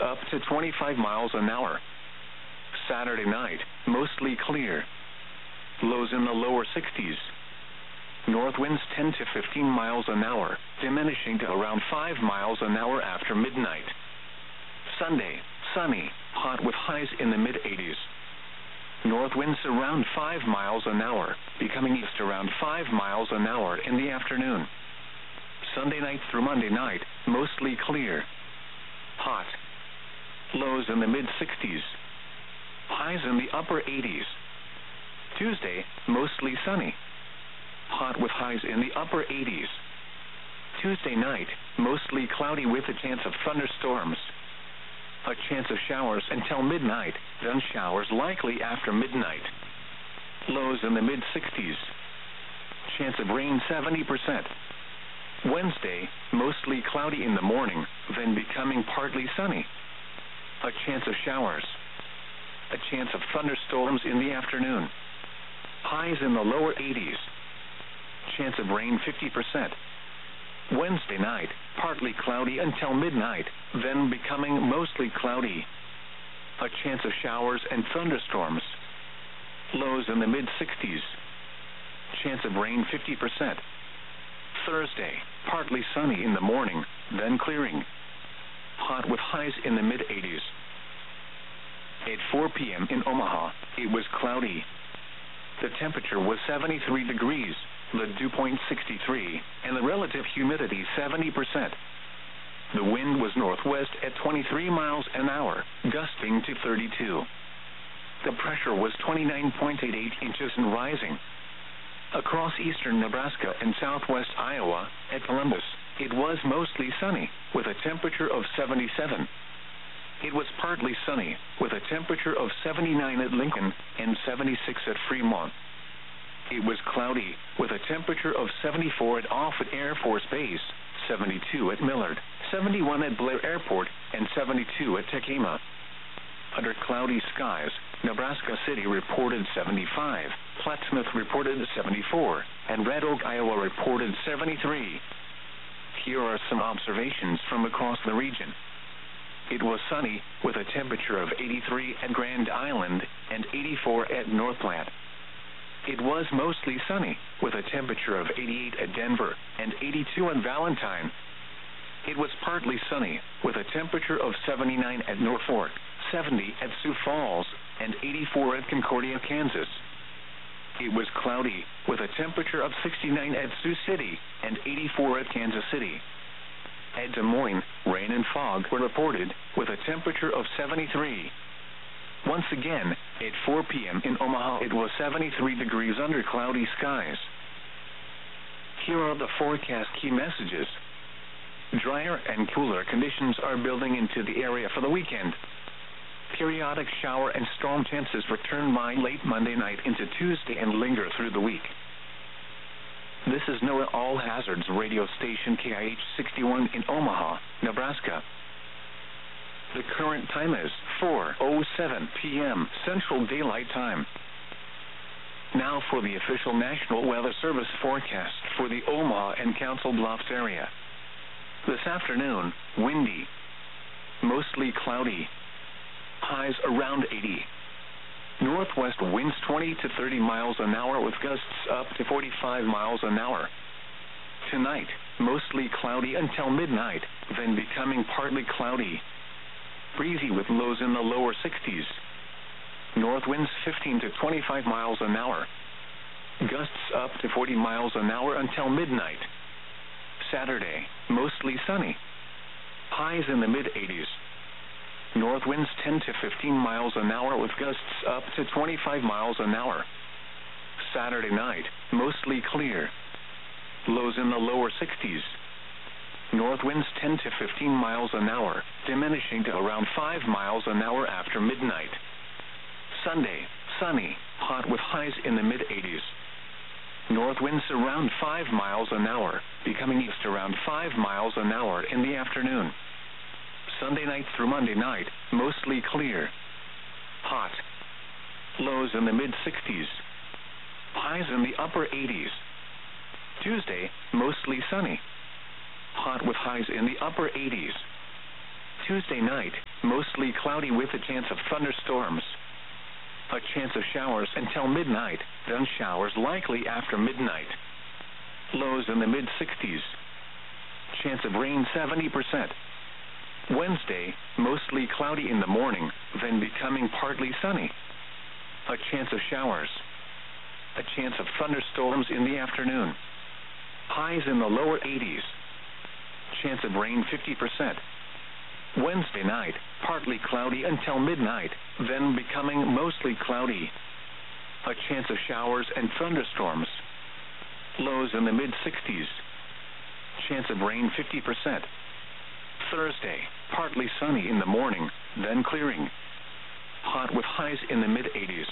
up to 25 miles an hour. Saturday night, mostly clear. Lows in the lower 60s. North winds 10 to 15 miles an hour, diminishing to around 5 miles an hour after midnight. Sunday, sunny, hot with highs in the mid-80s. North winds around 5 miles an hour, becoming east around 5 miles an hour in the afternoon. Sunday night through Monday night, mostly clear. Hot. Lows in the mid-60s. Highs in the upper 80s. Tuesday, mostly sunny. Hot with highs in the upper 80s. Tuesday night, mostly cloudy with a chance of thunderstorms. A chance of showers until midnight, then showers likely after midnight. Lows in the mid-60s. Chance of rain 70%. Wednesday, mostly cloudy in the morning, then becoming partly sunny. A chance of showers. A chance of thunderstorms in the afternoon. Highs in the lower 80s. Chance of rain 50%. Wednesday night, partly cloudy until midnight, then becoming mostly cloudy. A chance of showers and thunderstorms. Lows in the mid-60s. Chance of rain 50%. Thursday, partly sunny in the morning, then clearing. Hot with highs in the mid-80s. At 4 p.m. in Omaha, it was cloudy. The temperature was 73 degrees, the dew point 63, and the relative humidity 70%. The wind was northwest at 23 miles an hour, gusting to 32. The pressure was 29.88 inches and rising. Across eastern Nebraska and southwest Iowa, at Columbus, it was mostly sunny, with a temperature of 77. It was partly sunny, with a temperature of 79 at Lincoln and 76 at Fremont. It was cloudy, with a temperature of 74 at Offutt Air Force Base, 72 at Millard, 71 at Blair Airport, and 72 at Tekema. Under cloudy skies, Nebraska City reported 75, Plattsmouth reported 74, and Red Oak, Iowa reported 73. Here are some observations from across the region. It was sunny, with a temperature of 83 at Grand Island and 84 at Northland. It was mostly sunny, with a temperature of 88 at Denver and 82 at Valentine. It was partly sunny, with a temperature of 79 at Norfolk, 70 at Sioux Falls, and 84 at Concordia, Kansas. It was cloudy, with a temperature of 69 at Sioux City and 84 at Kansas City. At Des Moines, rain and fog were reported, with a temperature of 73. Once again, at 4 p.m. in Omaha, it was 73 degrees under cloudy skies. Here are the forecast key messages. Drier and cooler conditions are building into the area for the weekend. Periodic shower and storm chances return by late Monday night into Tuesday and linger through the week. This is NOAA All Hazards radio station KIH 61 in Omaha, Nebraska. The current time is 4:07 p.m. Central Daylight Time. Now for the official National Weather Service forecast for the Omaha and Council Bluffs area. This afternoon, windy, mostly cloudy, highs around 80. Northwest winds 20 to 30 miles an hour with gusts up to 45 miles an hour. Tonight, mostly cloudy until midnight, then becoming partly cloudy. Breezy with lows in the lower 60s. North winds 15 to 25 miles an hour. Gusts up to 40 miles an hour until midnight. Saturday, mostly sunny. Highs in the mid-80s. North winds 10 to 15 miles an hour with gusts up to 25 miles an hour. Saturday night, mostly clear. Lows in the lower 60s. North winds 10 to 15 miles an hour, diminishing to around 5 miles an hour after midnight. Sunday, sunny, hot with highs in the mid-80s. North winds around 5 miles an hour, becoming east around 5 miles an hour in the afternoon. Sunday night through Monday night, mostly clear. Hot. Lows in the mid-60s. Highs in the upper 80s. Tuesday, mostly sunny. Hot with highs in the upper 80s. Tuesday night, mostly cloudy with a chance of thunderstorms. A chance of showers until midnight, then showers likely after midnight. Lows in the mid-60s. Chance of rain 70%. Wednesday, mostly cloudy in the morning, then becoming partly sunny. A chance of showers. A chance of thunderstorms in the afternoon. Highs in the lower 80s. Chance of rain 50%. Wednesday night, partly cloudy until midnight, then becoming mostly cloudy. A chance of showers and thunderstorms. Lows in the mid-60s. Chance of rain 50%. Thursday, partly sunny in the morning, then clearing. Hot with highs in the mid-80s.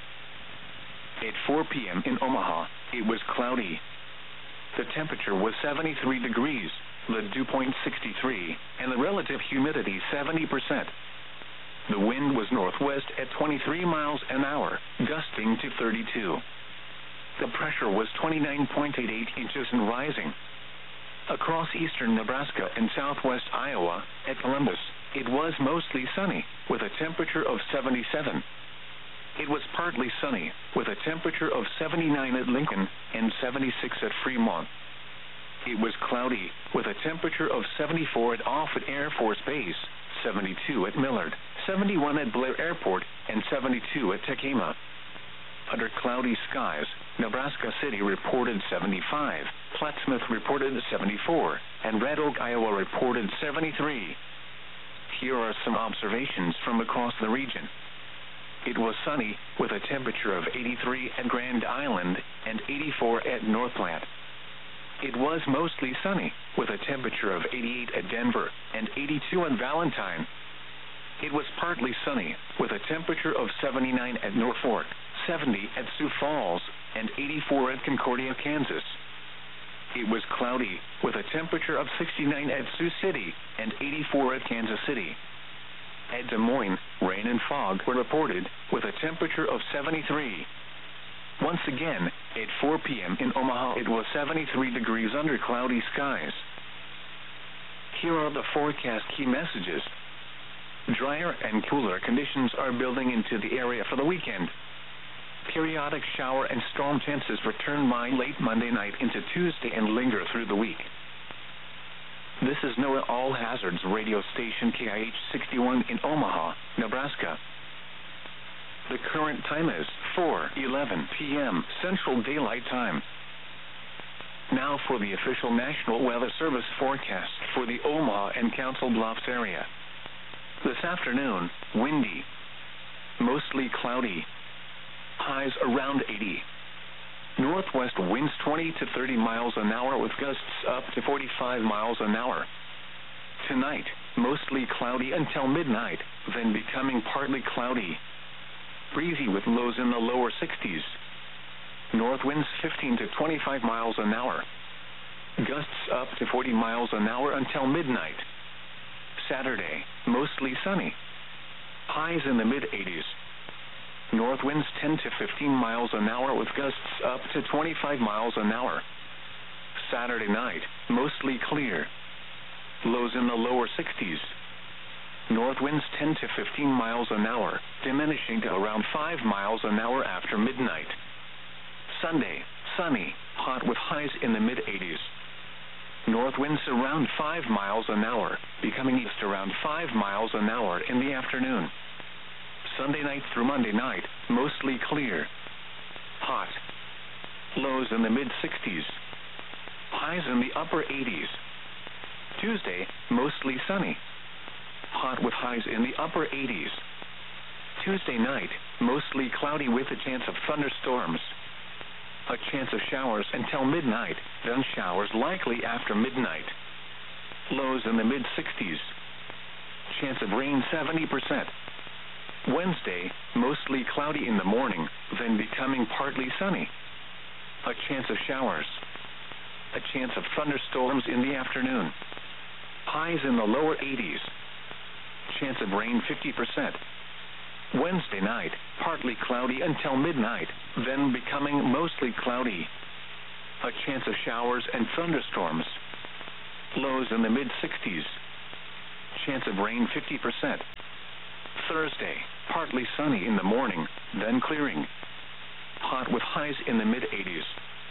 At 4 p.m. in Omaha, it was cloudy. The temperature was 73 degrees, the dew point 63, and the relative humidity 70%. The wind was northwest at 23 miles an hour, gusting to 32. The pressure was 29.88 inches and rising. Across eastern Nebraska and southwest Iowa, at Columbus, it was mostly sunny, with a temperature of 77. It was partly sunny, with a temperature of 79 at Lincoln and 76 at Fremont. It was cloudy, with a temperature of 74 at Offutt Air Force Base, 72 at Millard, 71 at Blair Airport, and 72 at Tekema. Under cloudy skies, Nebraska City reported 75, Plattsmouth reported 74, and Red Oak, Iowa reported 73. Here are some observations from across the region. It was sunny, with a temperature of 83 at Grand Island and 84 at Northland. It was mostly sunny, with a temperature of 88 at Denver and 82 at Valentine. It was partly sunny, with a temperature of 79 at Norfolk, 70 at Sioux Falls, and 84 at Concordia, Kansas. It was cloudy, with a temperature of 69 at Sioux City and 84 at Kansas City. At Des Moines, rain and fog were reported, with a temperature of 73. Once again, at 4 p.m. in Omaha, it was 73 degrees under cloudy skies. Here are the forecast key messages. Drier and cooler conditions are building into the area for the weekend. Periodic shower and storm chances return by late Monday night into Tuesday and linger through the week. This is NOAA All Hazards radio station KIH 61 in Omaha, Nebraska. The current time is 4:11 p.m. Central Daylight Time. Now for the official National Weather Service forecast for the Omaha and Council Bluffs area. This afternoon, windy, mostly cloudy, highs around 80. Northwest winds 20 to 30 miles an hour with gusts up to 45 miles an hour. Tonight, mostly cloudy until midnight, then becoming partly cloudy. Breezy with lows in the lower 60s. North winds 15 to 25 miles an hour. Gusts up to 40 miles an hour until midnight. Saturday, mostly sunny. Highs in the mid-80s. North winds 10 to 15 miles an hour with gusts up to 25 miles an hour. Saturday night, mostly clear. Lows in the lower 60s. North winds 10 to 15 miles an hour, diminishing to around 5 miles an hour after midnight. Sunday, sunny, hot with highs in the mid-80s. North winds around 5 miles an hour, becoming east around 5 miles an hour in the afternoon. Sunday night through Monday night, mostly clear. Hot. Lows in the mid-60s. Highs in the upper 80s. Tuesday, mostly sunny. Hot with highs in the upper 80s. Tuesday night, mostly cloudy with a chance of thunderstorms. A chance of showers until midnight, then showers likely after midnight. Lows in the mid-60s. Chance of rain 70%. Wednesday, mostly cloudy in the morning, then becoming partly sunny. A chance of showers. A chance of thunderstorms in the afternoon. Highs in the lower 80s. Chance of rain 50%. Wednesday night, partly cloudy until midnight, then becoming mostly cloudy. A chance of showers and thunderstorms. Lows in the mid-60s. chance of rain 50%. Thursday, partly sunny in the morning, then clearing. Hot with highs in the mid-80s.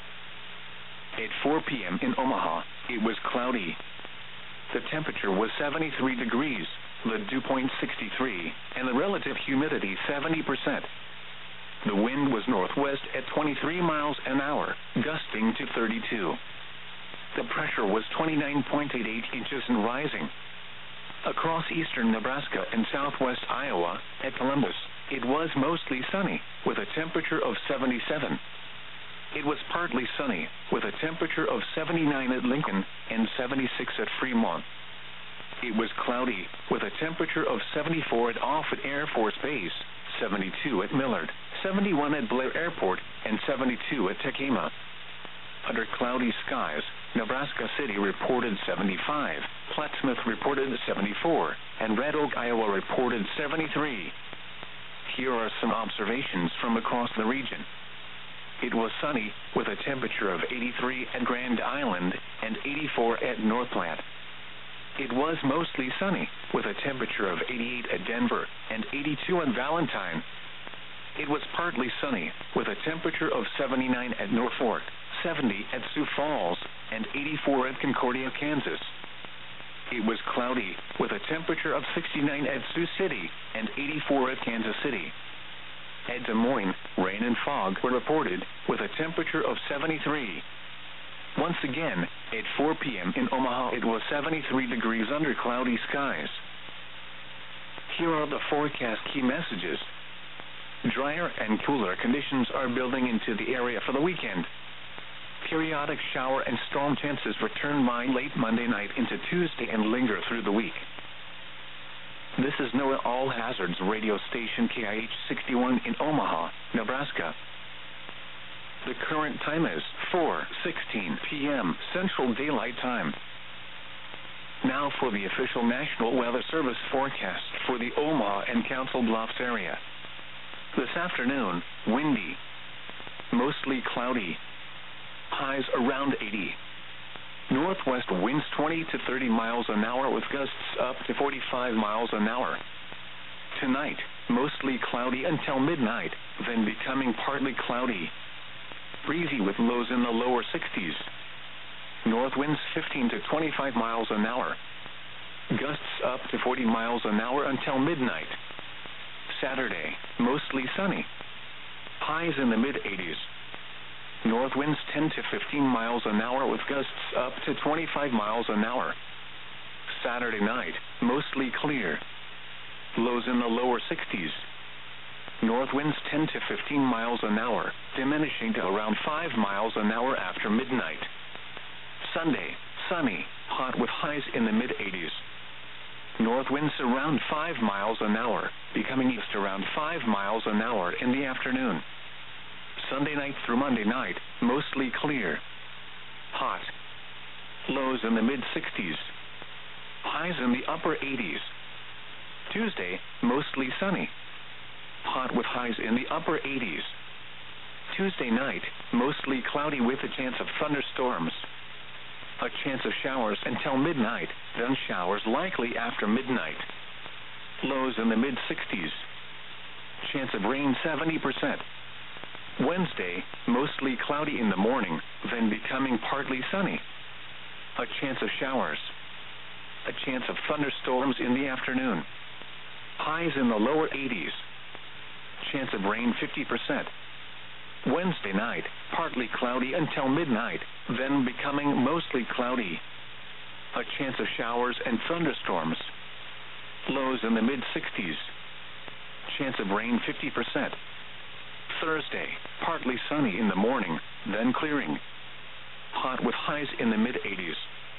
At 4 p.m. in Omaha, it was cloudy. The temperature was 73 degrees, the dew point 63, and the relative humidity 70%. The wind was northwest at 23 miles an hour, gusting to 32. The pressure was 29.88 inches and rising. Across eastern Nebraska and southwest Iowa, at Columbus, it was mostly sunny, with a temperature of 77. It was partly sunny, with a temperature of 79 at Lincoln and 76 at Fremont. It was cloudy, with a temperature of 74 at Offutt Air Force Base, 72 at Millard, 71 at Blair Airport, and 72 at Tekema. Under cloudy skies, Nebraska City reported 75, Plattsmouth reported 74, and Red Oak, Iowa reported 73. Here are some observations from across the region. It was sunny, with a temperature of 83 at Grand Island and 84 at Northplant. It was mostly sunny, with a temperature of 88 at Denver and 82 at Valentine. It was partly sunny, with a temperature of 79 at Norfolk, 70 at Sioux Falls, and 84 at Concordia, Kansas. It was cloudy, with a temperature of 69 at Sioux City and 84 at Kansas City. At Des Moines, rain and fog were reported, with a temperature of 73. Once again, at 4 p.m. in Omaha, it was 73 degrees under cloudy skies. Here are the forecast key messages. Drier and cooler conditions are building into the area for the weekend. Periodic shower and storm chances return by late Monday night into Tuesday and linger through the week. This is NOAA All Hazards radio station KIH 61 in Omaha, Nebraska. The current time is 4:16 p.m. Central Daylight Time. Now for the official National Weather Service forecast for the Omaha and Council Bluffs area. This afternoon, windy, mostly cloudy, highs around 80. Northwest winds 20 to 30 miles an hour with gusts up to 45 miles an hour. Tonight, mostly cloudy until midnight, then becoming partly cloudy. Breezy with lows in the lower 60s. North winds 15 to 25 miles an hour. Gusts up to 40 miles an hour until midnight. Saturday, mostly sunny. Highs in the mid-80s. North winds 10 to 15 miles an hour with gusts up to 25 miles an hour. Saturday night, mostly clear. Lows in the lower 60s. North winds 10 to 15 miles an hour, diminishing to around 5 miles an hour after midnight. Sunday, sunny, hot with highs in the mid-80s. North winds around 5 miles an hour, becoming east around 5 miles an hour in the afternoon. Sunday night through Monday night, mostly clear. Hot. Lows in the mid-60s. Highs in the upper 80s. Tuesday, mostly sunny. Hot with highs in the upper 80s. Tuesday night, mostly cloudy with a chance of thunderstorms. A chance of showers until midnight, then showers likely after midnight. Lows in the mid-60s. Chance of rain 70%. Wednesday, mostly cloudy in the morning, then becoming partly sunny. A chance of showers. A chance of thunderstorms in the afternoon. Highs in the lower 80s. Chance of rain 50%. Wednesday night, partly cloudy until midnight, then becoming mostly cloudy. A chance of showers and thunderstorms. Lows in the mid-60s. Chance of rain 50%. Thursday, partly sunny in the morning, then clearing. Hot with highs in the mid-80s.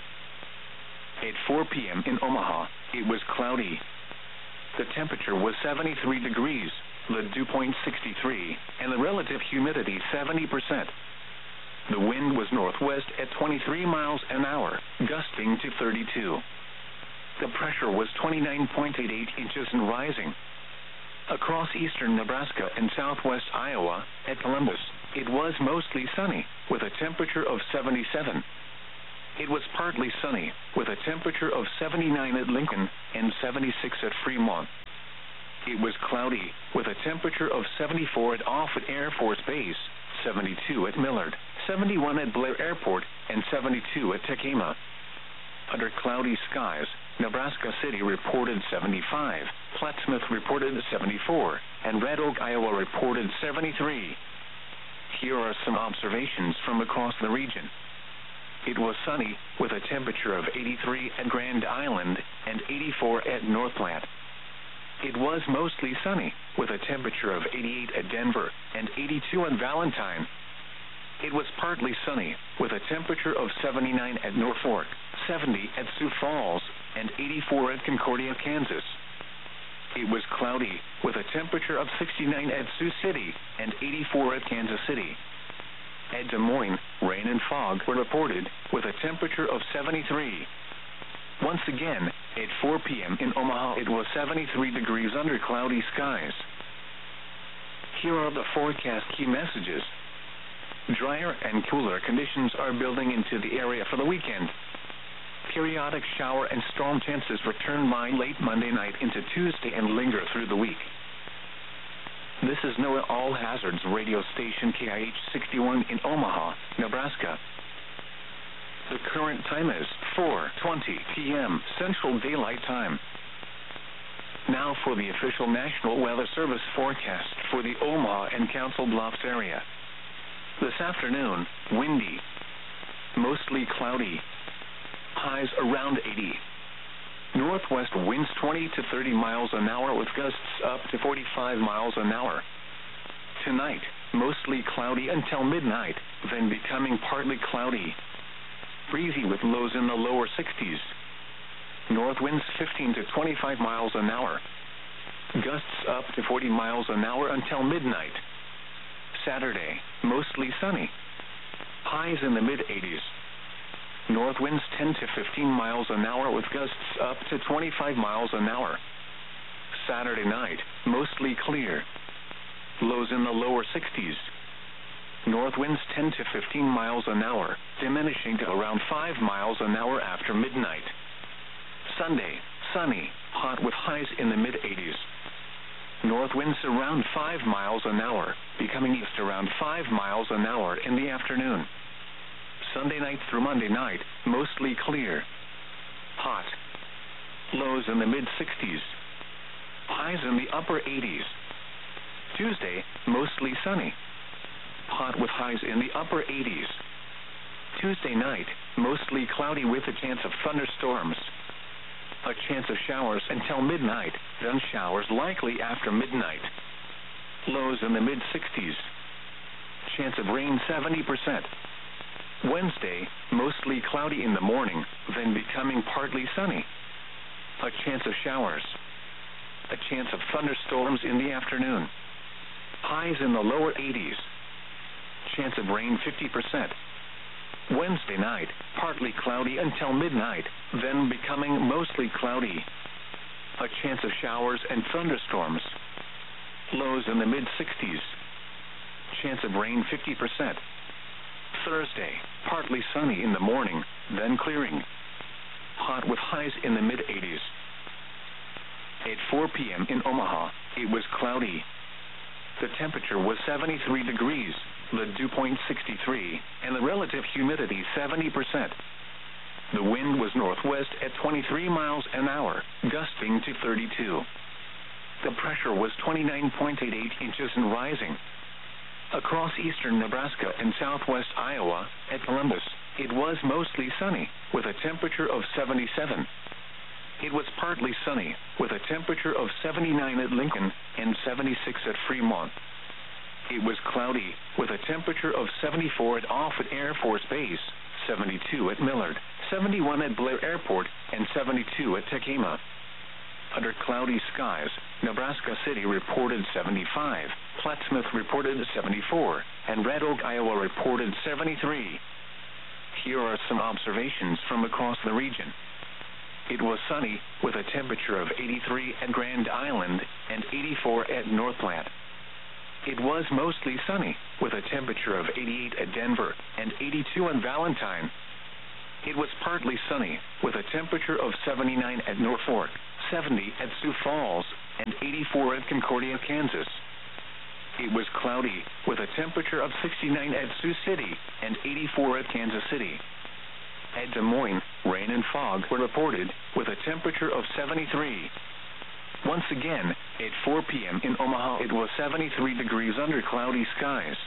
At 4 p.m. in Omaha, it was cloudy. The temperature was 73 degrees, the dew point 63, and the relative humidity 70%. The wind was northwest at 23 miles an hour, gusting to 32. The pressure was 29.88 inches and rising. Across eastern Nebraska and southwest Iowa, at Columbus, it was mostly sunny, with a temperature of 77. It was partly sunny, with a temperature of 79 at Lincoln and 76 at Fremont. It was cloudy, with a temperature of 74 at Offutt Air Force Base, 72 at Millard, 71 at Blair Airport, and 72 at Tekema. Under cloudy skies, Nebraska City reported 75, Plattsmouth reported 74, and Red Oak, Iowa reported 73. Here are some observations from across the region. It was sunny, with a temperature of 83 at Grand Island and 84 at North Platte. It was mostly sunny, with a temperature of 88 at Denver and 82 in Valentine. It was partly sunny, with a temperature of 79 at Norfolk, 70 at Sioux Falls, and 84 at Concordia, Kansas. It was cloudy, with a temperature of 69 at Sioux City and 84 at Kansas City. At Des Moines, rain and fog were reported, with a temperature of 73. Once again, at 4 p.m. in Omaha, it was 73 degrees under cloudy skies. Here are the forecast key messages. Drier and cooler conditions are building into the area for the weekend. Periodic shower and storm chances return by late Monday night into Tuesday and linger through the week. This is NOAA All Hazards radio station KIH 61 in Omaha, Nebraska. The current time is 4:20 p.m. Central Daylight Time. Now for the official National Weather Service forecast for the Omaha and Council Bluffs area. This afternoon, windy, mostly cloudy, highs around 80. Northwest winds 20 to 30 miles an hour with gusts up to 45 miles an hour. Tonight, mostly cloudy until midnight, then becoming partly cloudy. Breezy with lows in the lower 60s. North winds 15 to 25 miles an hour. Gusts up to 40 miles an hour until midnight. Saturday, mostly sunny. Highs in the mid-80s. North winds 10 to 15 miles an hour with gusts up to 25 miles an hour. Saturday night, mostly clear. Lows in the lower 60s. North winds 10 to 15 miles an hour, diminishing to around 5 miles an hour after midnight. Sunday, sunny, hot with highs in the mid-80s. North winds around 5 miles an hour, becoming east around 5 miles an hour in the afternoon. Sunday night through Monday night, mostly clear. Hot. Lows in the mid-60s. Highs in the upper 80s. Tuesday, mostly sunny. Hot with highs in the upper 80s. Tuesday night, mostly cloudy with a chance of thunderstorms. A chance of showers until midnight, then showers likely after midnight. Lows in the mid-60s. Chance of rain 70%. Wednesday, mostly cloudy in the morning, then becoming partly sunny. A chance of showers. A chance of thunderstorms in the afternoon. Highs in the lower 80s. Chance of rain 50%. Wednesday night, partly cloudy until midnight, then becoming mostly cloudy. A chance of showers and thunderstorms. Lows in the mid-60s. Chance of rain 50%. Thursday, partly sunny in the morning, then clearing. Hot with highs in the mid-80s. At 4 p.m. in Omaha, it was cloudy. The temperature was 73 degrees, the dew point 63, and the relative humidity 70%. The wind was northwest at 23 miles an hour, gusting to 32. The pressure was 29.88 inches and rising. Across eastern Nebraska and southwest Iowa, at Columbus, it was mostly sunny, with a temperature of 77. It was partly sunny, with a temperature of 79 at Lincoln and 76 at Fremont. It was cloudy, with a temperature of 74 at Offutt Air Force Base, 72 at Millard, 71 at Blair Airport, and 72 at Tekema. Under cloudy skies, Nebraska City reported 75, Plattsmouth reported 74, and Red Oak, Iowa reported 73. Here are some observations from across the region. It was sunny, with a temperature of 83 at Grand Island and 84 at North Platte. It was mostly sunny, with a temperature of 88 at Denver and 82 in Valentine. It was partly sunny, with a temperature of 79 at Norfolk, 70 at Sioux Falls, and 84 at Concordia, Kansas. It was cloudy, with a temperature of 69 at Sioux City and 84 at Kansas City. At Des Moines, rain and fog were reported, with a temperature of 73. Once again, at 4 p.m. in Omaha, it was 73 degrees under cloudy skies.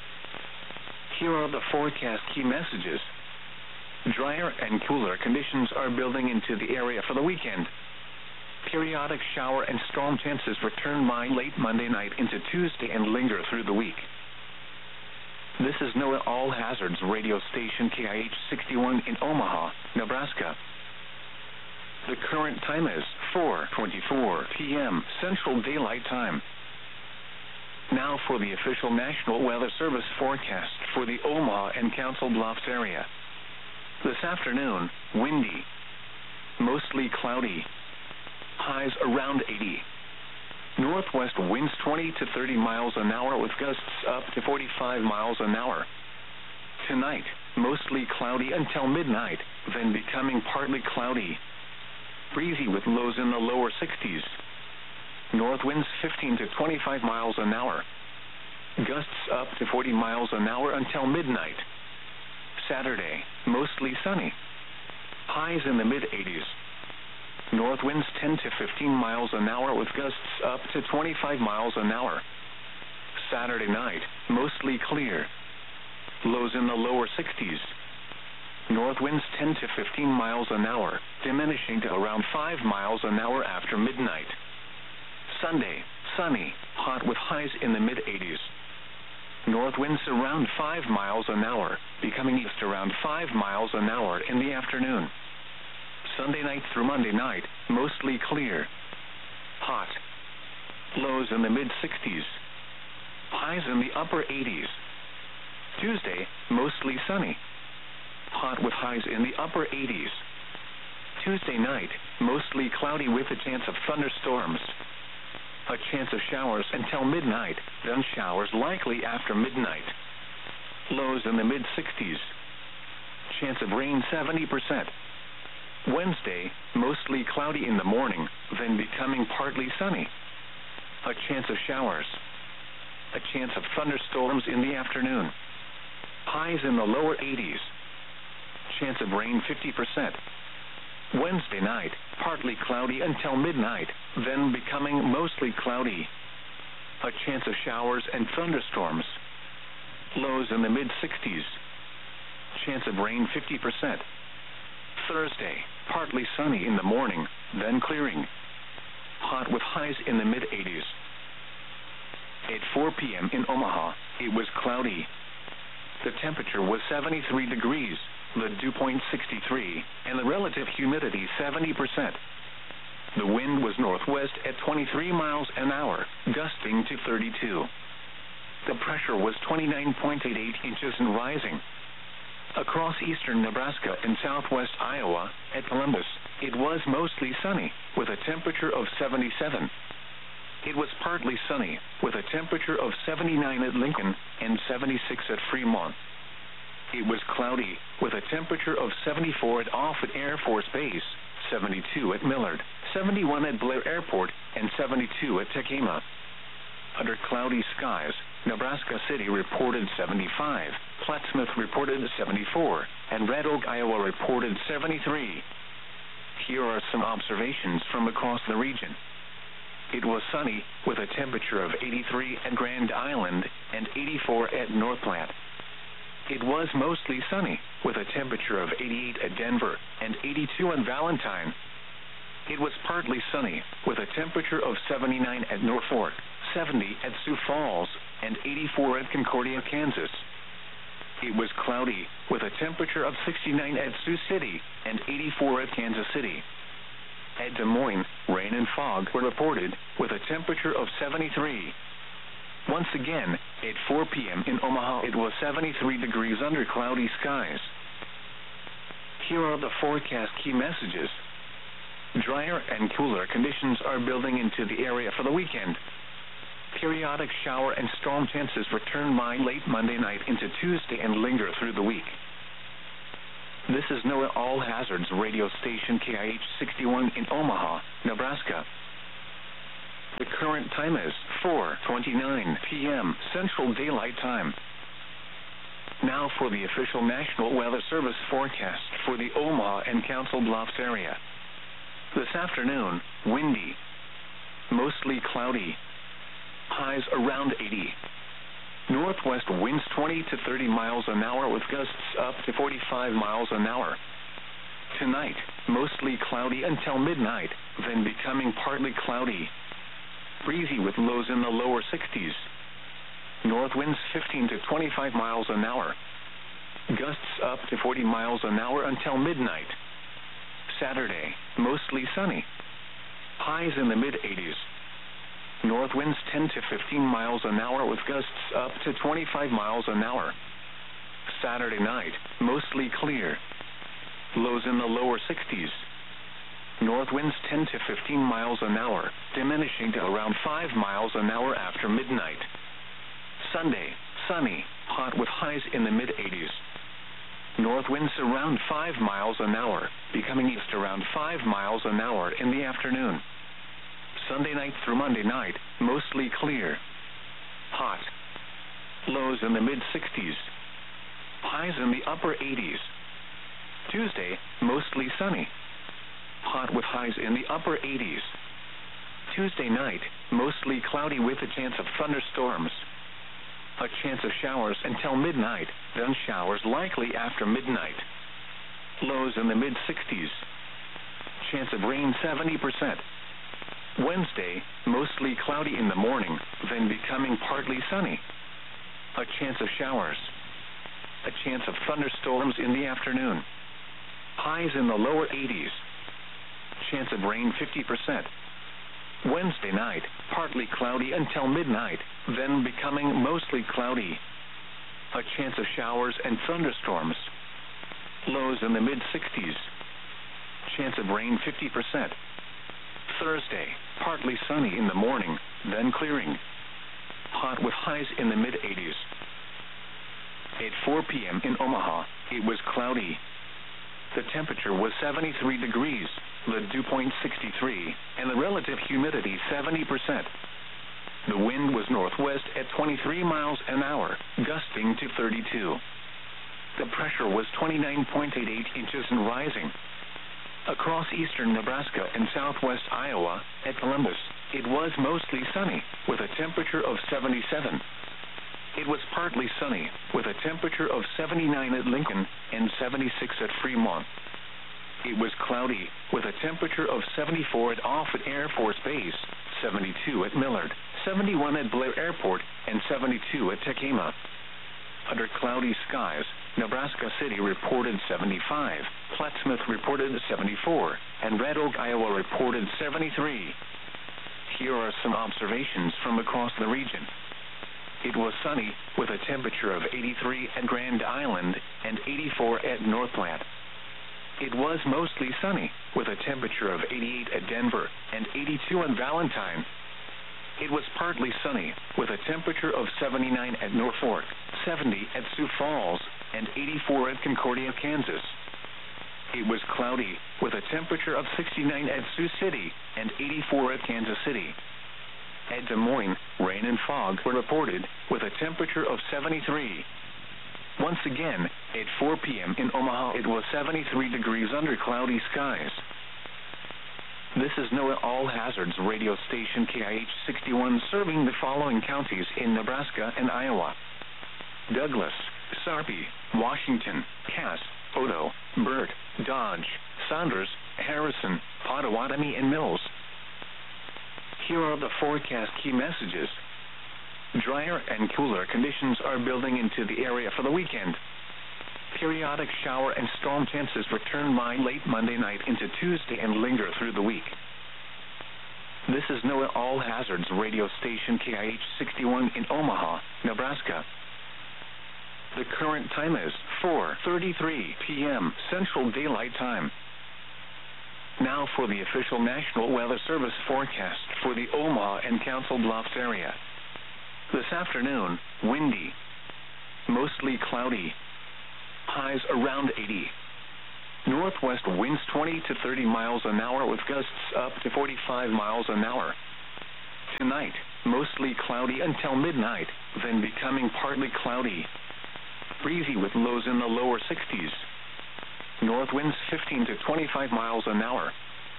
Here are the forecast key messages. Drier and cooler conditions are building into the area for the weekend. Periodic shower and storm chances return by late Monday night into Tuesday and linger through the week. This is NOAA All Hazards radio station KIH 61 in Omaha, Nebraska. The current time is 4:24 p.m. Central Daylight Time. Now for the official National Weather Service forecast for the Omaha and Council Bluffs area. This afternoon, windy, mostly cloudy, highs around 80. Northwest winds 20 to 30 miles an hour with gusts up to 45 miles an hour. Tonight, mostly cloudy until midnight, then becoming partly cloudy. Breezy with lows in the lower 60s. North winds 15 to 25 miles an hour. Gusts up to 40 miles an hour until midnight. Saturday, mostly sunny. Highs in the mid-80s. North winds 10 to 15 miles an hour with gusts up to 25 miles an hour. Saturday night, mostly clear. Lows in the lower 60s. North winds 10 to 15 miles an hour, diminishing to around 5 miles an hour after midnight. Sunday, sunny, hot with highs in the mid-80s. North winds around 5 miles an hour, becoming east around 5 miles an hour in the afternoon. Sunday night through Monday night, mostly clear. Hot. Lows in the mid-60s. Highs in the upper 80s. Tuesday, mostly sunny. Hot with highs in the upper 80s. Tuesday night, mostly cloudy with a chance of thunderstorms. A chance of showers until midnight, then showers likely after midnight. Lows in the mid-60s. Chance of rain 70%. Wednesday, mostly cloudy in the morning, then becoming partly sunny. A chance of showers. A chance of thunderstorms in the afternoon. Highs in the lower 80s. Chance of rain 50%. Wednesday night, partly cloudy until midnight, then becoming mostly cloudy. A chance of showers and thunderstorms. Lows in the mid-60s. Chance of rain 50%. Thursday, partly sunny in the morning, then clearing. Hot with highs in the mid-80s. At 4 p.m. in Omaha, it was cloudy. The temperature was 73 degrees, the dew point 63, and the relative humidity 70%. The wind was northwest at 23 miles an hour, gusting to 32. The pressure was 29.88 inches and rising. Across eastern Nebraska and southwest Iowa, at Columbus, it was mostly sunny, with a temperature of 77. It was partly sunny, with a temperature of 79 at Lincoln and 76 at Fremont. It was cloudy, with a temperature of 74 at Offutt Air Force Base, 72 at Millard, 71 at Blair Airport, and 72 at Tekema. Under cloudy skies, Nebraska City reported 75, Plattsmouth reported 74, and Red Oak, Iowa reported 73. Here are some observations from across the region. It was sunny, with a temperature of 83 at Grand Island and 84 at North Platte. It was mostly sunny, with a temperature of 88 at Denver and 82 at Valentine. It was partly sunny, with a temperature of 79 at Norfolk, 70 at Sioux Falls, and 84 at Concordia, Kansas. It was cloudy, with a temperature of 69 at Sioux City and 84 at Kansas City. At Des Moines, rain and fog were reported, with a temperature of 73. Once again, at 4 p.m. in Omaha, it was 73 degrees under cloudy skies. Here are the forecast key messages. Drier and cooler conditions are building into the area for the weekend. Periodic shower and storm chances return by late Monday night into Tuesday and linger through the week. This is NOAA All Hazards radio station KIH 61 in Omaha, Nebraska. The current time is 4:29 p.m. Central Daylight Time. Now for the official National Weather Service forecast for the Omaha and Council Bluffs area. This afternoon, windy, mostly cloudy, highs around 80. Northwest winds 20 to 30 miles an hour with gusts up to 45 miles an hour. Tonight, mostly cloudy until midnight, then becoming partly cloudy. Breezy with lows in the lower 60s. North winds 15 to 25 miles an hour. Gusts up to 40 miles an hour until midnight. Saturday, mostly sunny. Highs in the mid-80s. North winds 10 to 15 miles an hour with gusts up to 25 miles an hour. Saturday night, mostly clear. Lows in the lower 60s. North winds 10 to 15 miles an hour, diminishing to around 5 miles an hour after midnight. Sunday, sunny, hot with highs in the mid-80s. North winds around 5 miles an hour, becoming east around 5 miles an hour in the afternoon. Sunday night through Monday night, mostly clear. Hot. Lows in the mid-60s. Highs in the upper 80s. Tuesday, mostly sunny. Hot with highs in the upper 80s. Tuesday night, mostly cloudy with a chance of thunderstorms. A chance of showers until midnight, then showers likely after midnight. Lows in the mid-60s. Chance of rain 70%. Wednesday, mostly cloudy in the morning, then becoming partly sunny. A chance of showers. A chance of thunderstorms in the afternoon. Highs in the lower 80s. Chance of rain 50%. Wednesday night, partly cloudy until midnight, then becoming mostly cloudy. A chance of showers and thunderstorms. Lows in the mid-60s. Chance of rain 50%. Thursday, partly sunny in the morning, then clearing. Hot with highs in the mid-80s. At 4 p.m. in Omaha, it was cloudy. The temperature was 73 degrees, the dew point 63, and the relative humidity 70%. The wind was northwest at 23 miles an hour, gusting to 32. The pressure was 29.88 inches and rising. Across eastern Nebraska and southwest Iowa, at Columbus, it was mostly sunny, with a temperature of 77. It was partly sunny, with a temperature of 79 at Lincoln and 76 at Fremont. It was cloudy, with a temperature of 74 at Offutt Air Force Base, 72 at Millard, 71 at Blair Airport, and 72 at Tekema. Under cloudy skies, Nebraska City reported 75, Plattsmouth reported 74, and Red Oak, Iowa reported 73. Here are some observations from across the region. It was sunny, with a temperature of 83 at Grand Island and 84 at North Platte. It was mostly sunny, with a temperature of 88 at Denver and 82 at Valentine. It was partly sunny, with a temperature of 79 at Norfolk, 70 at Sioux Falls, and 84 at Concordia, Kansas. It was cloudy, with a temperature of 69 at Sioux City and 84 at Kansas City. At Des Moines, rain and fog were reported, with a temperature of 73. Once again, at 4 p.m. in Omaha, it was 73 degrees under cloudy skies. This is NOAA All Hazards radio station KIH 61 serving the following counties in Nebraska and Iowa: Douglas, Sarpy, Washington, Cass, Odo, Burt, Dodge, Saunders, Harrison, Pottawatomie, and Mills. Here are the forecast key messages. Drier and cooler conditions are building into the area for the weekend. Periodic shower and storm chances return by late Monday night into Tuesday and linger through the week. This is NOAA All Hazards radio station KIH 61 in Omaha, Nebraska. The current time is 4:33 p.m. Central Daylight Time. Now for the official National Weather Service forecast for the Omaha and Council Bluffs area. This afternoon, windy, mostly cloudy, highs around 80. Northwest winds 20 to 30 miles an hour with gusts up to 45 miles an hour. Tonight, mostly cloudy until midnight, then becoming partly cloudy. Breezy with lows in the lower 60s. North winds 15 to 25 miles an hour.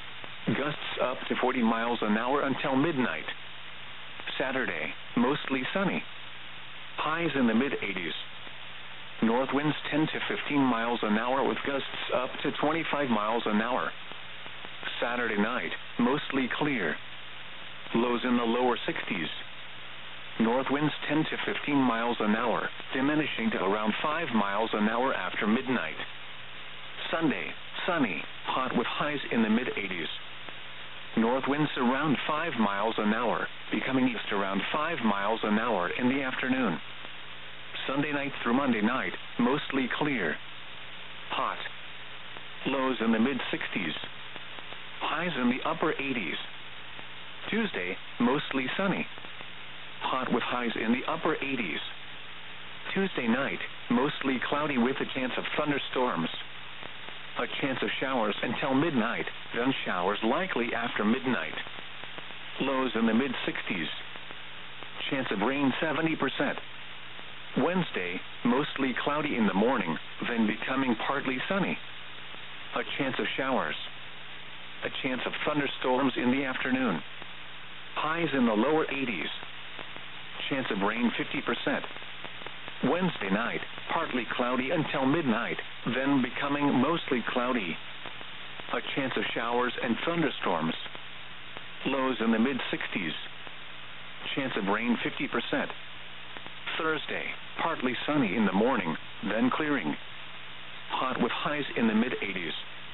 Gusts up to 40 miles an hour until midnight. Saturday, mostly sunny. Highs in the mid-80s. North winds 10 to 15 miles an hour with gusts up to 25 miles an hour. Saturday night, mostly clear. Lows in the lower 60s. North winds 10 to 15 miles an hour, diminishing to around 5 miles an hour after midnight. Sunday, sunny, hot with highs in the mid-80s. North winds around 5 miles an hour, becoming east around 5 miles an hour in the afternoon. Sunday night through Monday night, mostly clear. Hot. Lows in the mid-60s. Highs in the upper 80s. Tuesday, mostly sunny. Hot with highs in the upper 80s. Tuesday night, mostly cloudy with a chance of thunderstorms. A chance of showers until midnight, then showers likely after midnight. Lows in the mid-60s. Chance of rain 70%. Wednesday, mostly cloudy in the morning, then becoming partly sunny. A chance of showers. A chance of thunderstorms in the afternoon. Highs in the lower 80s. Chance of rain 50%. Wednesday night, partly cloudy until midnight, then becoming mostly cloudy. A chance of showers and thunderstorms. Lows in the mid-60s. Chance of rain 50%. Thursday, partly sunny in the morning, then clearing. Hot with highs in the mid-80s.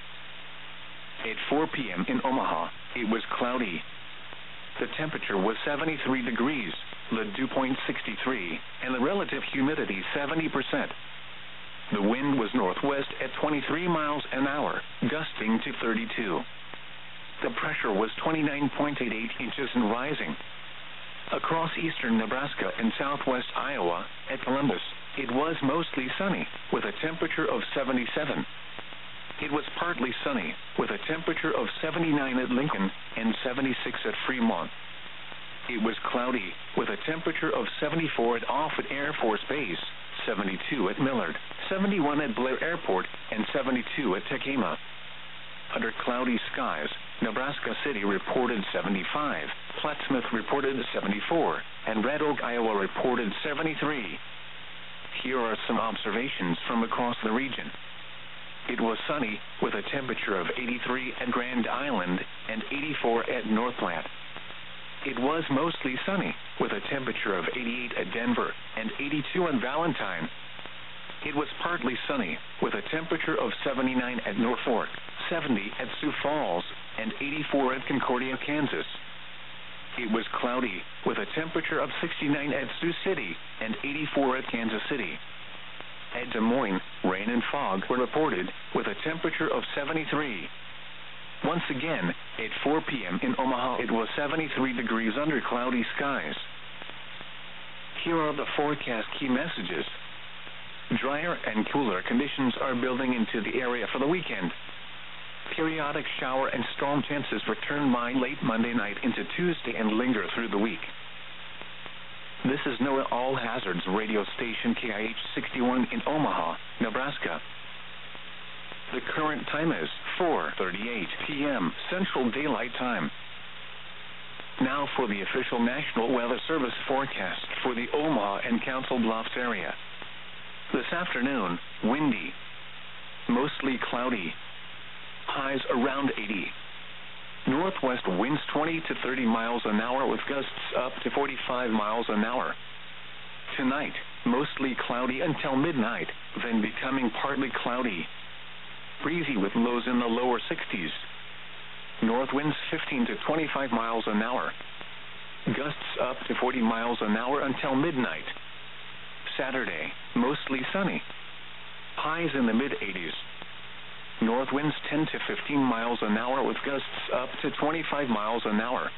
At 4 p.m. in Omaha, it was cloudy. The temperature was 73 degrees, the dew point 63, and the relative humidity 70%. The wind was northwest at 23 miles an hour, gusting to 32. The pressure was 29.88 inches and rising. Across eastern Nebraska and southwest Iowa, at Columbus, it was mostly sunny, with a temperature of 77. It was partly sunny, with a temperature of 79 at Lincoln and 76 at Fremont. It was cloudy, with a temperature of 74 at Offutt Air Force Base, 72 at Millard, 71 at Blair Airport, and 72 at Tekema. Under cloudy skies, Nebraska City reported 75, Plattsmouth reported 74, and Red Oak, Iowa reported 73. Here are some observations from across the region. It was sunny, with a temperature of 83 at Grand Island and 84 at North Platte. It was mostly sunny, with a temperature of 88 at Denver and 82 in Valentine. It was partly sunny, with a temperature of 79 at Norfolk, 70 at Sioux Falls, and 84 at Concordia, Kansas. It was cloudy, with a temperature of 69 at Sioux City and 84 at Kansas City. At Des Moines, rain and fog were reported, with a temperature of 73. Once again, at 4 p.m. in Omaha, it was 73 degrees under cloudy skies. Here are the forecast key messages. Drier and cooler conditions are building into the area for the weekend. Periodic shower and storm chances return by late Monday night into Tuesday and linger through the week. This is NOAA All Hazards radio station KIH 61 in Omaha, Nebraska. The current time is 4:38 p.m. Central Daylight Time. Now for the official National Weather Service forecast for the Omaha and Council Bluffs area. This afternoon, windy, mostly cloudy, highs around 80. Northwest winds 20 to 30 miles an hour with gusts up to 45 miles an hour. Tonight, mostly cloudy until midnight, then becoming partly cloudy. Breezy with lows in the lower 60s. North winds 15 to 25 miles an hour. Gusts up to 40 miles an hour until midnight. Saturday, mostly sunny. Highs in the mid-80s. North winds 10 to 15 miles an hour with gusts up to 25 miles an hour.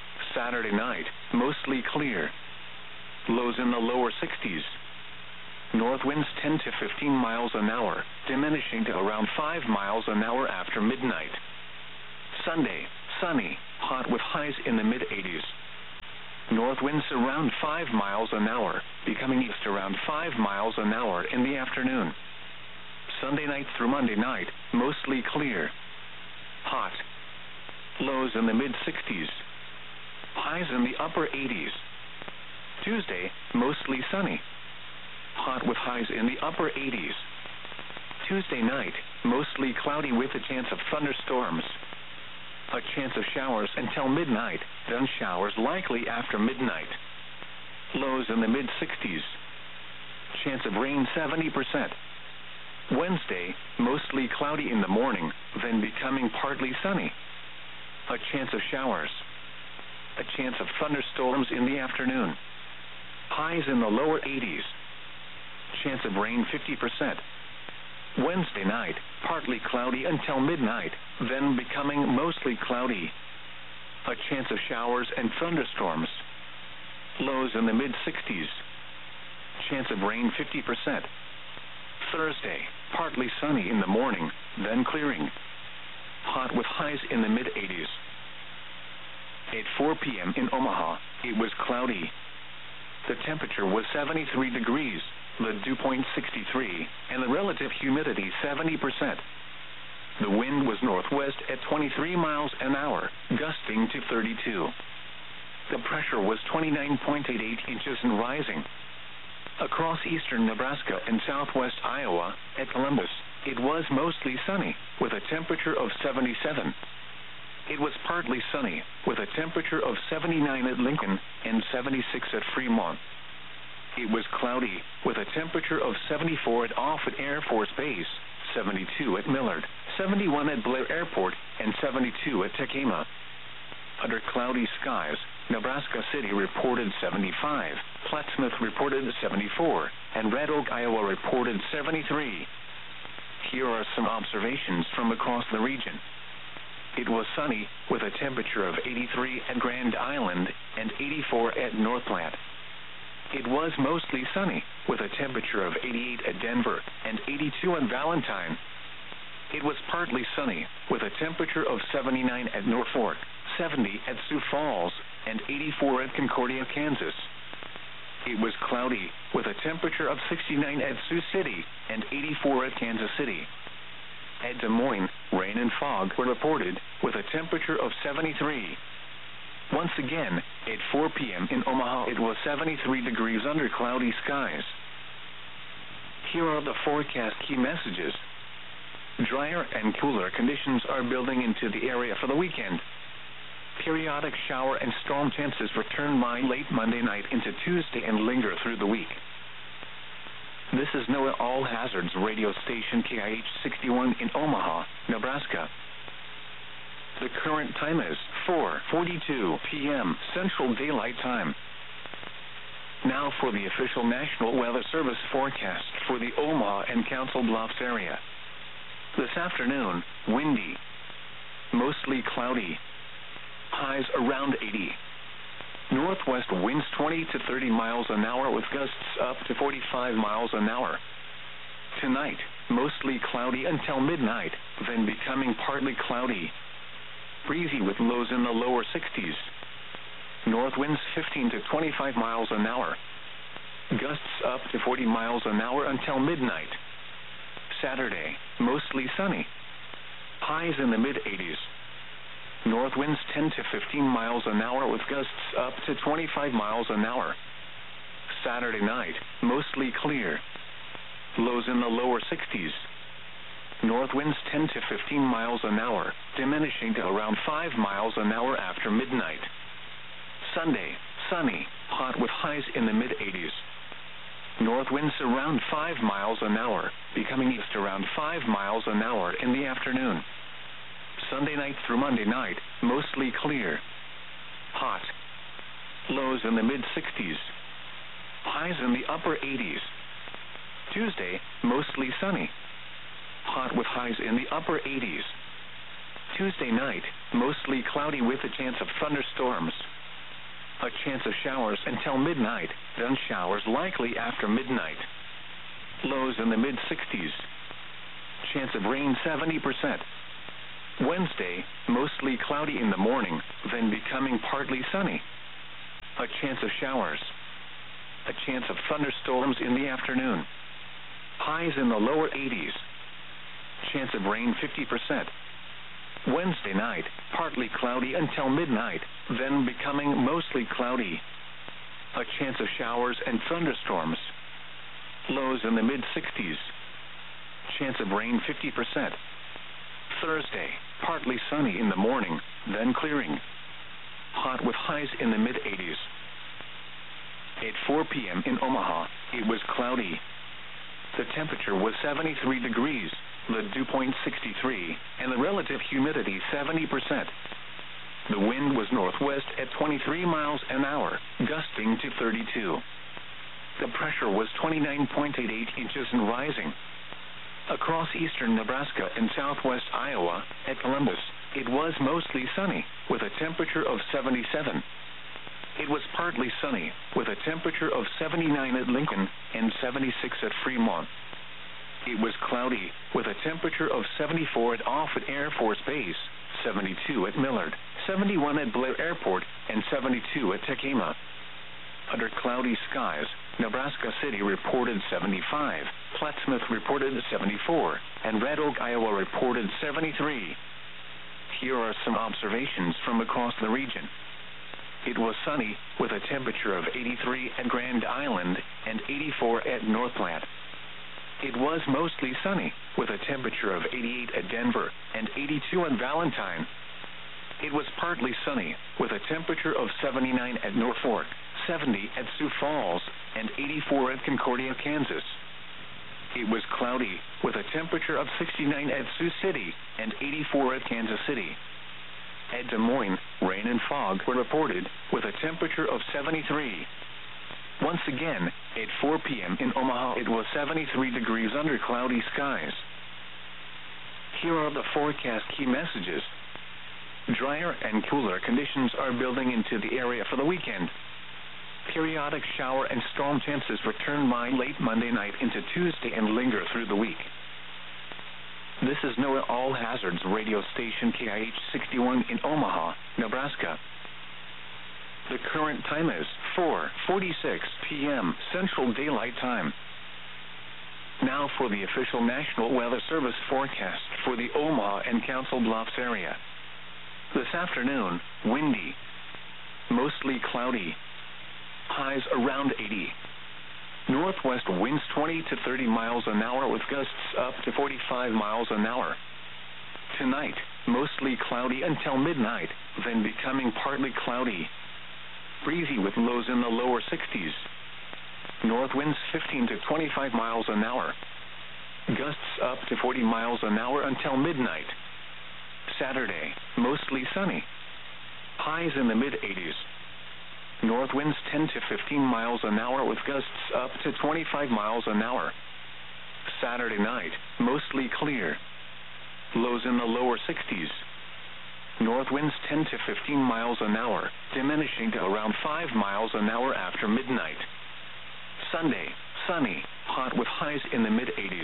Saturday night, mostly clear. Lows in the lower 60s. North winds 10 to 15 miles an hour, diminishing to around 5 miles an hour after midnight. Sunday, sunny, hot with highs in the mid-80s. North winds around 5 miles an hour, becoming east around 5 miles an hour in the afternoon. Sunday night through Monday night, mostly clear. Hot. Lows in the mid-60s. Highs in the upper 80s. Tuesday, mostly sunny. Hot with highs in the upper 80s. Tuesday night, mostly cloudy with a chance of thunderstorms. A chance of showers until midnight, then showers likely after midnight. Lows in the mid-60s. Chance of rain 70%. Wednesday, mostly cloudy in the morning, then becoming partly sunny. A chance of showers. A chance of thunderstorms in the afternoon. Highs in the lower 80s. Chance of rain 50%. Wednesday night, partly cloudy until midnight, then becoming mostly cloudy. A chance of showers and thunderstorms. Lows in the mid-60s. Chance of rain 50%. Thursday, partly sunny in the morning, then clearing. Hot with highs in the mid-80s. At 4 p.m. in Omaha, it was cloudy. The temperature was 73 degrees, the dew point 63, and the relative humidity 70%. The wind was northwest at 23 miles an hour, gusting to 32. The pressure was 29.88 inches and rising. Across eastern Nebraska and southwest Iowa, at Columbus, it was mostly sunny, with a temperature of 77. It was partly sunny, with a temperature of 79 at Lincoln and 76 at Fremont. It was cloudy, with a temperature of 74 at Offutt Air Force Base, 72 at Millard, 71 at Blair Airport, and 72 at Tekema. Under cloudy skies, Nebraska City reported 75, Plattsmouth reported 74, and Red Oak, Iowa reported 73. Here are some observations from across the region. It was sunny, with a temperature of 83 at Grand Island and 84 at North Platte. It was mostly sunny, with a temperature of 88 at Denver and 82 at Valentine. It was partly sunny, with a temperature of 79 at Norfolk, 70 at Sioux Falls, and 84 at Concordia, Kansas. It was cloudy, with a temperature of 69 at Sioux City and 84 at Kansas City. At Des Moines, rain and fog were reported, with a temperature of 73. Once again, at 4 p.m. in Omaha, it was 73 degrees under cloudy skies. Here are the forecast key messages. Drier and cooler conditions are building into the area for the weekend. Periodic shower and storm chances return by late Monday night into Tuesday and linger through the week. This is NOAA All Hazards radio station KIH 61 in Omaha, Nebraska. The current time is 4:42 p.m. Central Daylight Time. Now for the official National Weather Service forecast for the Omaha and Council Bluffs area. This afternoon, windy, mostly cloudy, highs around 80. Northwest winds 20 to 30 miles an hour with gusts up to 45 miles an hour. Tonight, mostly cloudy until midnight, then becoming partly cloudy. Breezy with lows in the lower 60s. North winds 15 to 25 miles an hour. Gusts up to 40 miles an hour until midnight. Saturday, mostly sunny. Highs in the mid-80s. North winds 10 to 15 miles an hour with gusts up to 25 miles an hour. Saturday night, mostly clear. Lows in the lower 60s. North winds 10 to 15 miles an hour, diminishing to around 5 miles an hour after midnight. Sunday, sunny, hot with highs in the mid-80s. North winds around 5 miles an hour, becoming east around 5 miles an hour in the afternoon. Sunday night through Monday night, mostly clear. Hot. Lows in the mid-60s. Highs in the upper 80s. Tuesday, mostly sunny. Hot with highs in the upper 80s. Tuesday night, mostly cloudy with a chance of thunderstorms. A chance of showers until midnight, then showers likely after midnight. Lows in the mid-60s. Chance of rain 70%. Wednesday, mostly cloudy in the morning, then becoming partly sunny. A chance of showers. A chance of thunderstorms in the afternoon. Highs in the lower 80s. Chance of rain 50%. Wednesday night, partly cloudy until midnight, then becoming mostly cloudy. A chance of showers and thunderstorms. Lows in the mid-60s. Chance of rain 50%. Thursday, partly sunny in the morning, then clearing. Hot with highs in the mid-80s. At 4 p.m. in Omaha, it was cloudy. The temperature was 73 degrees, the dew point 63, and the relative humidity 70%. The wind was northwest at 23 miles an hour, gusting to 32. The pressure was 29.88 inches and rising. Across eastern Nebraska and southwest Iowa, at Columbus, it was mostly sunny, with a temperature of 77. It was partly sunny, with a temperature of 79 at Lincoln and 76 at Fremont. It was cloudy, with a temperature of 74 at Offutt Air Force Base, 72 at Millard, 71 at Blair Airport, and 72 at Tekema. Under cloudy skies, Nebraska City reported 75, Plattsmouth reported 74, and Red Oak, Iowa reported 73. Here are some observations from across the region. It was sunny, with a temperature of 83 at Grand Island and 84 at North Platte. It was mostly sunny, with a temperature of 88 at Denver and 82 at Valentine. It was partly sunny, with a temperature of 79 at Norfolk, 70 at Sioux Falls, and 84 at Concordia, Kansas. It was cloudy, with a temperature of 69 at Sioux City and 84 at Kansas City. At Des Moines, rain and fog were reported, with a temperature of 73. Once again, at 4 p.m. in Omaha, it was 73 degrees under cloudy skies. Here are the forecast key messages. Drier and cooler conditions are building into the area for the weekend. Periodic shower and storm chances return by late Monday night into Tuesday and linger through the week. This is NOAA All Hazards radio station KIH 61 in Omaha, Nebraska. The current time is 4:46 p.m. Central Daylight Time. Now for the official National Weather Service forecast for the Omaha and Council Bluffs area. This afternoon, windy, mostly cloudy, highs around 80. Northwest winds 20 to 30 miles an hour with gusts up to 45 miles an hour. Tonight, mostly cloudy until midnight, then becoming partly cloudy. Breezy with lows in the lower 60s. North winds 15 to 25 miles an hour. Gusts up to 40 miles an hour until midnight. Saturday, mostly sunny. Highs in the mid-80s. North winds 10 to 15 miles an hour with gusts up to 25 miles an hour. Saturday night, mostly clear. Lows in the lower 60s. North winds 10 to 15 miles an hour, diminishing to around 5 miles an hour after midnight. Sunday, sunny, hot with highs in the mid-80s.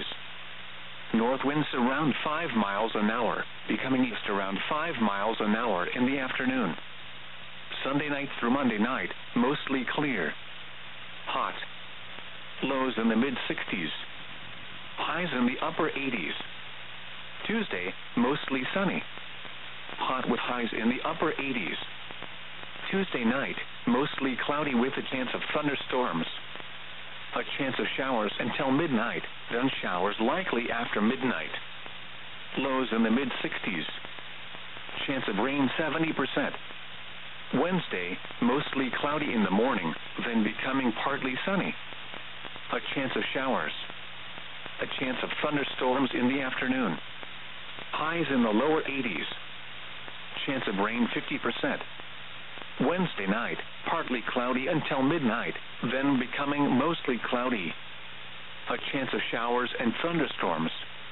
North winds around 5 miles an hour, becoming east around 5 miles an hour in the afternoon. Sunday night through Monday night, mostly clear. Hot. Lows in the mid-60s. Highs in the upper 80s. Tuesday, mostly sunny. Hot with highs in the upper 80s. Tuesday night, mostly cloudy with a chance of thunderstorms. A chance of showers until midnight, then showers likely after midnight. Lows in the mid-60s. Chance of rain 70%. Wednesday, mostly cloudy in the morning, then becoming partly sunny. A chance of showers. A chance of thunderstorms in the afternoon. Highs in the lower 80s. Chance of rain 50%. Wednesday night, partly cloudy until midnight, then becoming mostly cloudy. A chance of showers and thunderstorms.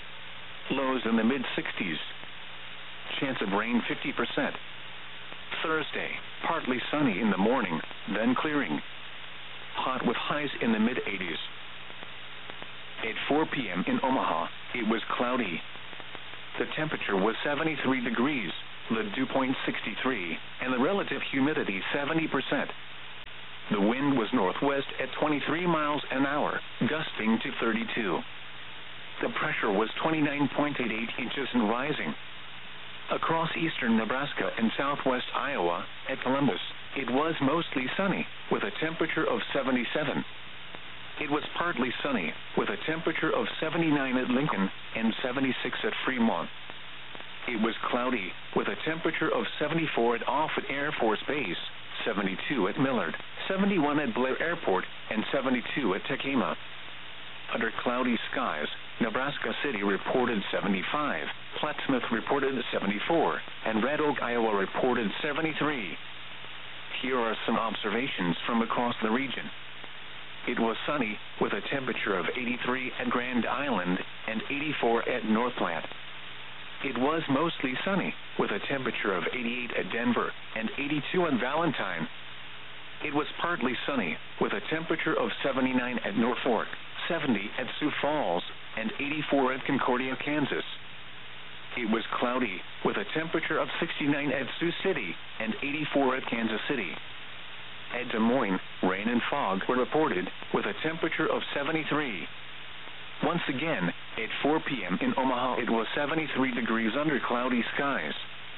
Lows in the mid-60s. Chance of rain 50%. Thursday, partly sunny in the morning, then clearing. Hot with highs in the mid-80s. At 4 p.m. in Omaha, it was cloudy. The temperature was 73 degrees, the dew point 63, and the relative humidity 70%. The wind was northwest at 23 miles an hour, gusting to 32. The pressure was 29.88 inches and rising. Across eastern Nebraska and southwest Iowa, at Columbus, it was mostly sunny, with a temperature of 77. It was partly sunny, with a temperature of 79 at Lincoln and 76 at Fremont. It was cloudy, with a temperature of 74 at Offutt Air Force Base, 72 at Millard, 71 at Blair Airport, and 72 at Tekema. Under cloudy skies, Nebraska City reported 75, Plattsmouth reported 74, and Red Oak, Iowa reported 73. Here are some observations from across the region. It was sunny, with a temperature of 83 at Grand Island and 84 at North Platte. It was mostly sunny, with a temperature of 88 at Denver and 82 at Valentine. It was partly sunny, with a temperature of 79 at Norfolk, 70 at Sioux Falls, and 84 at Concordia, Kansas. It was cloudy, with a temperature of 69 at Sioux City and 84 at Kansas City. At Des Moines, rain and fog were reported, with a temperature of 73. Once again, at 4 p.m. in Omaha, it was 73 degrees under cloudy skies.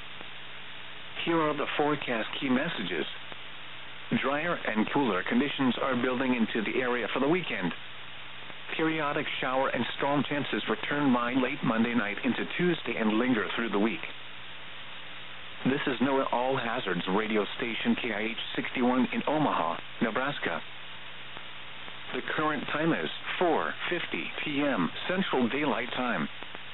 Here are the forecast key messages. Drier and cooler conditions are building into the area for the weekend. Periodic shower and storm chances return by late Monday night into Tuesday and linger through the week. This is NOAA All Hazards radio station KIH 61 in Omaha, Nebraska. The current time is 4:50 p.m. Central Daylight Time.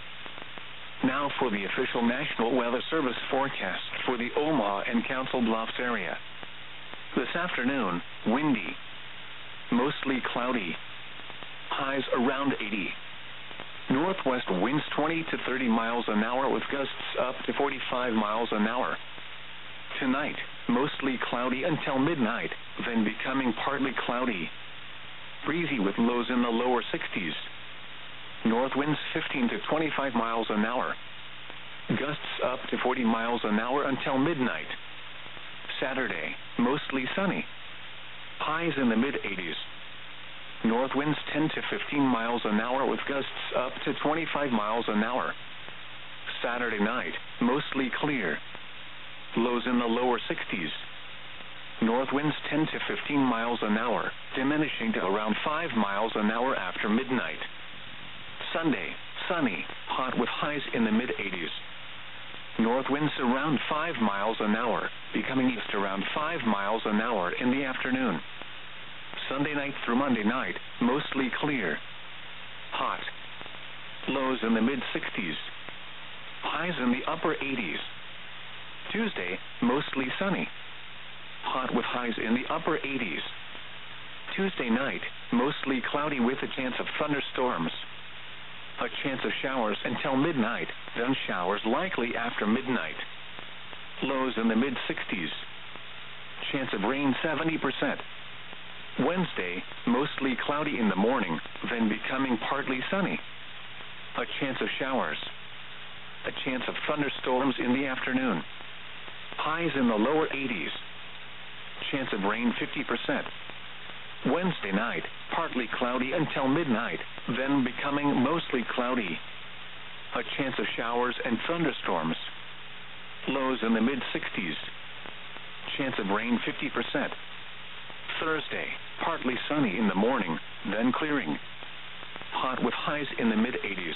Now for the official National Weather Service forecast for the Omaha and Council Bluffs area. This afternoon, windy, mostly cloudy, highs around 80. Northwest winds 20 to 30 miles an hour with gusts up to 45 miles an hour. Tonight, mostly cloudy until midnight, then becoming partly cloudy. Breezy with lows in the lower 60s. North winds 15 to 25 miles an hour. Gusts up to 40 miles an hour until midnight. Saturday, mostly sunny. Highs in the mid-80s. North winds 10 to 15 miles an hour with gusts up to 25 miles an hour. Saturday night, mostly clear. Lows in the lower 60s. North winds 10 to 15 miles an hour, diminishing to around 5 miles an hour after midnight. Sunday, sunny, hot with highs in the mid-80s. North winds around 5 miles an hour, becoming east around 5 miles an hour in the afternoon. Sunday night through Monday night, mostly clear. Hot. Lows in the mid-60s. Highs in the upper 80s. Tuesday, mostly sunny. Hot with highs in the upper 80s. Tuesday night, mostly cloudy with a chance of thunderstorms. A chance of showers until midnight, then showers likely after midnight. Lows in the mid-60s. Chance of rain 70%. Wednesday, mostly cloudy in the morning, then becoming partly sunny. A chance of showers. A chance of thunderstorms in the afternoon. Highs in the lower 80s. Chance of rain 50%. Wednesday night, partly cloudy until midnight, then becoming mostly cloudy. A chance of showers and thunderstorms. Lows in the mid-60s. Chance of rain 50%. Thursday, partly sunny in the morning, then clearing. Hot with highs in the mid-80s.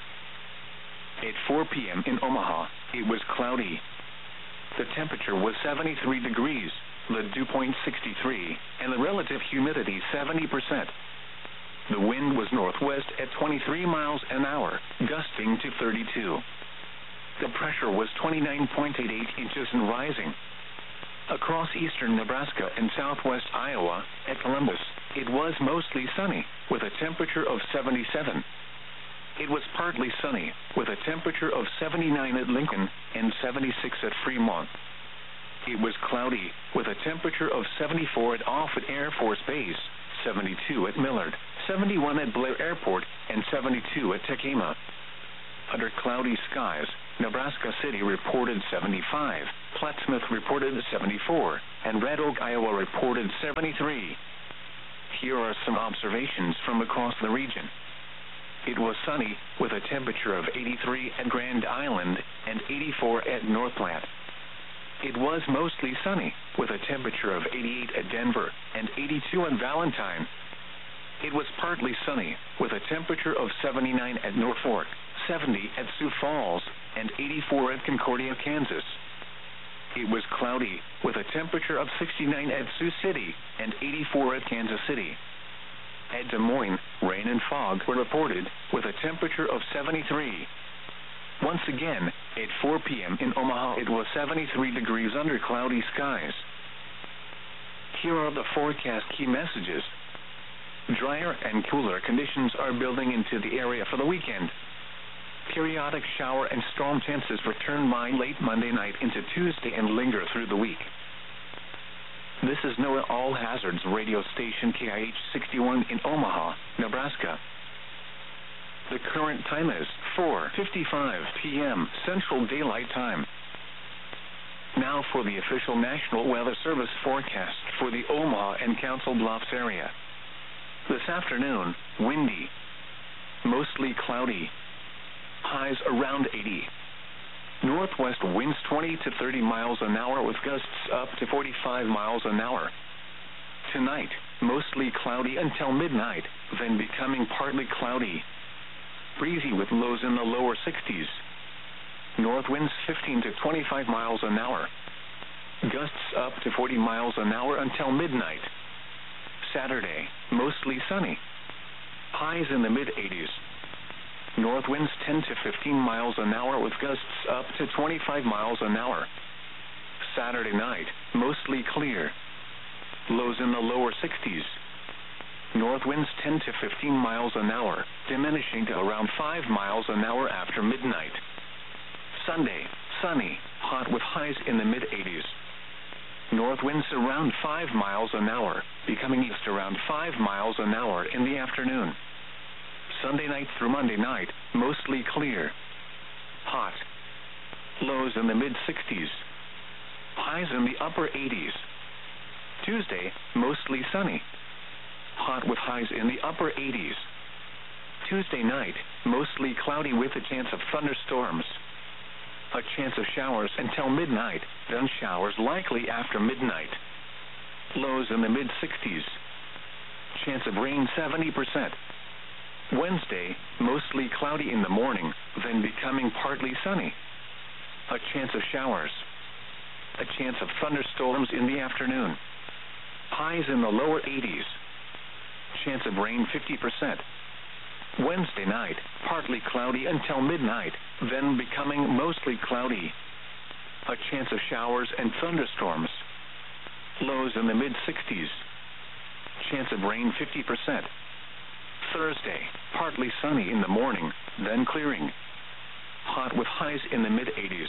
At 4 p.m. in Omaha, it was cloudy. The temperature was 73 degrees, the dew point 63, and the relative humidity 70%. The wind was northwest at 23 miles an hour, gusting to 32. The pressure was 29.88 inches and rising. Across eastern Nebraska and southwest Iowa, at Columbus, it was mostly sunny, with a temperature of 77. It was partly sunny, with a temperature of 79 at Lincoln and 76 at Fremont. It was cloudy, with a temperature of 74 at Offutt Air Force Base, 72 at Millard, 71 at Blair Airport, and 72 at Tekema. Under cloudy skies, Nebraska City reported 75, Plattsmouth reported 74, and Red Oak, Iowa reported 73. Here are some observations from across the region. It was sunny, with a temperature of 83 at Grand Island and 84 at North Platte. It was mostly sunny, with a temperature of 88 at Denver and 82 in Valentine. It was partly sunny, with a temperature of 79 at Norfolk, 70 at Sioux Falls, and 84 at Concordia, Kansas. It was cloudy, with a temperature of 69 at Sioux City and 84 at Kansas City. At Des Moines, rain and fog were reported, with a temperature of 73. Once again, at 4 p.m. in Omaha, it was 73 degrees under cloudy skies. Here are the forecast key messages. Drier and cooler conditions are building into the area for the weekend. Periodic shower and storm chances return by late Monday night into Tuesday and linger through the week. This is NOAA All Hazards radio station KIH 61 in Omaha, Nebraska. The current time is 4:55 p.m. Central Daylight Time. Now for the official National Weather Service forecast for the Omaha and Council Bluffs area. This afternoon, windy, mostly cloudy, highs around 80. Northwest winds 20 to 30 miles an hour with gusts up to 45 miles an hour. Tonight, mostly cloudy until midnight, then becoming partly cloudy. Breezy with lows in the lower 60s. North winds 15 to 25 miles an hour. Gusts up to 40 miles an hour until midnight. Saturday, mostly sunny. Highs in the mid-80s. North winds 10 to 15 miles an hour with gusts up to 25 miles an hour. Saturday night, mostly clear. Lows in the lower 60s. North winds 10 to 15 miles an hour, diminishing to around 5 miles an hour after midnight. Sunday, sunny, hot with highs in the mid-80s. North winds around 5 miles an hour, becoming east around 5 miles an hour in the afternoon. Sunday night through Monday night, mostly clear. Hot. Lows in the mid-60s. Highs in the upper 80s. Tuesday, mostly sunny. Hot with highs in the upper 80s. Tuesday night, mostly cloudy with a chance of thunderstorms. A chance of showers until midnight, then showers likely after midnight. Lows in the mid-60s. Chance of rain 70%. Wednesday, mostly cloudy in the morning, then becoming partly sunny. A chance of showers. A chance of thunderstorms in the afternoon. Highs in the lower 80s. Chance of rain 50%. Wednesday night, partly cloudy until midnight, then becoming mostly cloudy. A chance of showers and thunderstorms. Lows in the mid-60s. Chance of rain 50%. Thursday, partly sunny in the morning, then clearing. Hot with highs in the mid-80s.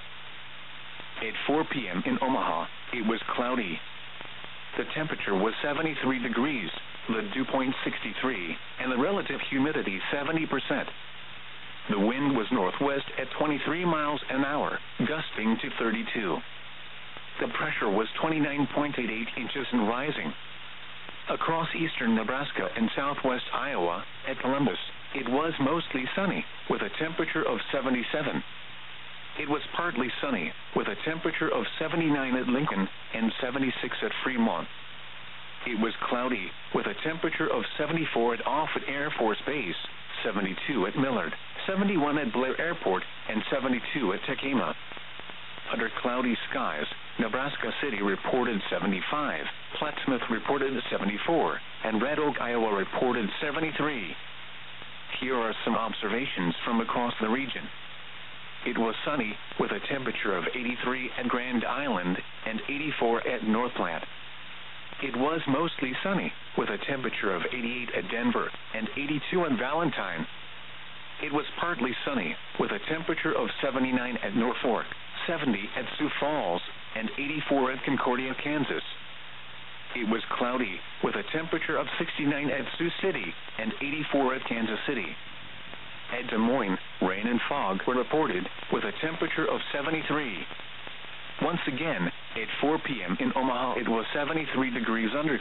At 4 p.m. in Omaha, it was cloudy. The temperature was 73 degrees, the dew point 63, and the relative humidity 70%. The wind was northwest at 23 miles an hour, gusting to 32. The pressure was 29.88 inches and rising. Across eastern Nebraska and southwest Iowa, at Columbus, it was mostly sunny, with a temperature of 77. It was partly sunny, with a temperature of 79 at Lincoln and 76 at Fremont. It was cloudy, with a temperature of 74 at Offutt Air Force Base, 72 at Millard, 71 at Blair Airport, and 72 at Tekema. Under cloudy skies, Nebraska City reported 75, Plattsmouth reported 74, and Red Oak, Iowa reported 73. Here are some observations from across the region. It was sunny, with a temperature of 83 at Grand Island and 84 at North Platte. It was mostly sunny, with a temperature of 88 at Denver and 82 in Valentine. It was partly sunny, with a temperature of 79 at Norfolk, 70 at Sioux Falls, and 84 at Concordia, Kansas. It was cloudy, with a temperature of 69 at Sioux City and 84 at Kansas City. At Des Moines, rain and fog were reported, with a temperature of 73. Once again, at 4 p.m. in Omaha, it was 73 degrees under